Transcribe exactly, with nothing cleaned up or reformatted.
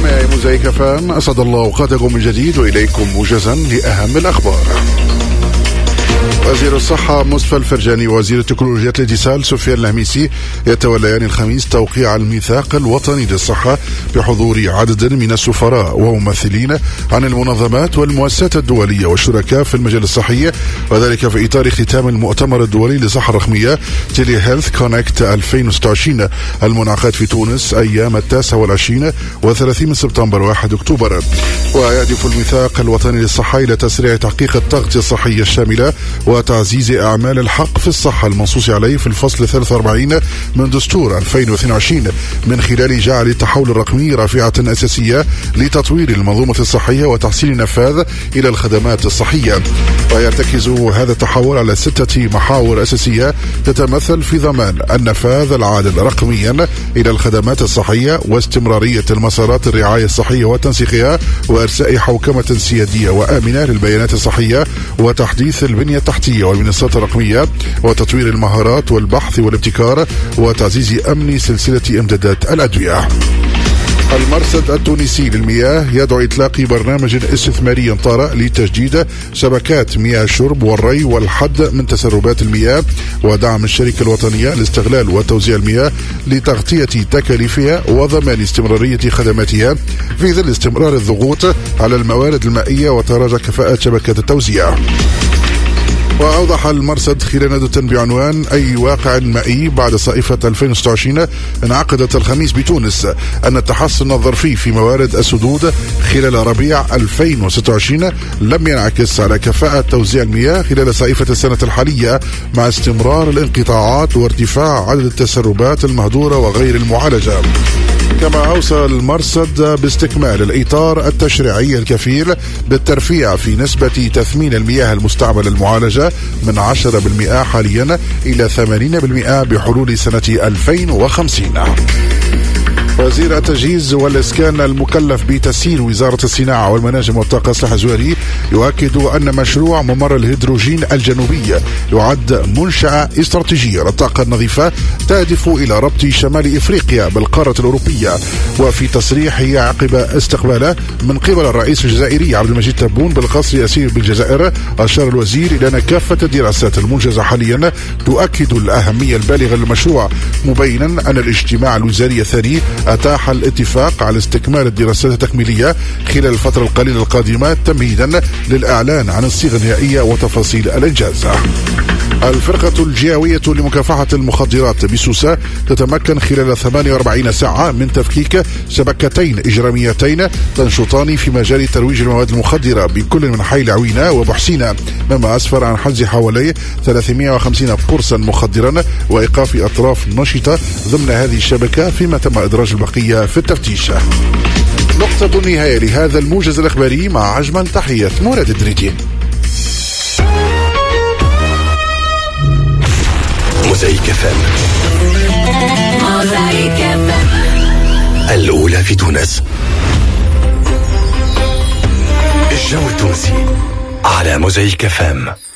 مستمعي موزايك فام، أسعد الله أوقاتكم من جديد وإليكم موجزا لأهم الأخبار. وزير الصحة مصطفى الفرجاني ووزير التكنولوجيا الاتصال سفيان الهميسي يتوليان الخميس توقيع الميثاق الوطني للصحة بحضور عدد من السفراء وممثلين عن المنظمات والمؤسسات الدولية والشركاء في المجال الصحي، وذلك في إطار ختام المؤتمر الدولي للصحة الرقمية تيلي هيلث كونكت ألفين وستة وعشرين المنعقد في تونس أيام التاسع والعشرين وثلاثين من سبتمبر وواحد أكتوبر. ويهدف الميثاق الوطني للصحة إلى تسريع تحقيق التغطية الصحية الشاملة وتعزيز أعمال الحق في الصحة المنصوص عليه في الفصل ثلاثة وأربعين من دستور ألفين واثنين وعشرين، من خلال جعل التحول الرقمي رافعة أساسية لتطوير المنظومة الصحية وتحسين النفاذ إلى الخدمات الصحية. ويرتكز هذا التحول على ستة محاور أساسية تتمثل في ضمان النفاذ العادل رقميا إلى الخدمات الصحية واستمرارية المسارات الرعاية الصحية وتنسيقها وإرساء حوكمة سيادية وآمنة للبيانات الصحية وتحديث البنية التحتية والمنصات الرقمية وتطوير المهارات والبحث والابتكار وتعزيز أمن سلسلة إمدادات الأدوية. المرصد التونسي للمياه يدعو إطلاق برنامج استثماري طارئ لتجديد شبكات مياه الشرب والري والحد من تسربات المياه ودعم الشركة الوطنية لاستغلال وتوزيع المياه لتغطية تكاليفها وضمان استمرارية خدماتها في ظل استمرار الضغوط على الموارد المائية وتراجع كفاءة شبكات التوزيع. وأوضح المرصد خلال ندوة بعنوان أي واقع مائي بعد صيفة ألفين وستة وعشرين انعقدت الخميس بتونس أن التحسن الظرفي في موارد السدود خلال ربيع ألفين وستة وعشرين لم ينعكس على كفاءة توزيع المياه خلال صيفة السنة الحالية، مع استمرار الانقطاعات وارتفاع عدد التسربات المهدورة وغير المعالجة. كما أوصى المرصد باستكمال الإطار التشريعي الكفيل بالترفيع في نسبة تثمين المياه المستعملة المعالجة من عشرة بالمئة حاليا إلى ثمانين بالمئة بحلول سنة ألفين وخمسين. وزير التجهيز والإسكان المكلف بتسيير وزارة الصناعة والمناجم والطاقة صلاح الزويري يؤكد أن مشروع ممر الهيدروجين الجنوبي يعد منشأة استراتيجية للطاقة النظيفة تهدف إلى ربط شمال إفريقيا بالقارة الأوروبية. وفي تصريحه عقب استقباله من قبل الرئيس الجزائري عبد المجيد تبون بالقصر الأسير بالجزائر، أشار الوزير إلى أن كافة الدراسات المنجزة حاليا تؤكد الأهمية البالغة للمشروع، مبينا أن الاجتماع الوزاري الثاني أتاح الاتفاق على استكمال الدراسات التكميلية خلال الفترة القليلة القادمة تمهيدا للإعلان عن الصيغة النهائية وتفاصيل الإنجاز. الفرقة الجهوية لمكافحة المخدرات بسوسة تتمكن خلال ثمانية وأربعين ساعة من تفكيك شبكتين إجراميتين تنشطان في مجال ترويج المواد المخدرة بكل من حي العوينة وبحسينة، مما أسفر عن حجز حوالي ثلاثمئة وخمسين قرصا مخدرا وإيقاف أطراف نشطة ضمن هذه الشبكة، فيما تم إدراج البقية في التفتيش. نقطة النهاية لهذا الموجز الإخباري مع أجمل تحية مراد الدريدي. موزايك فام الأولى في تونس. الجو التونسي على موزايك فام.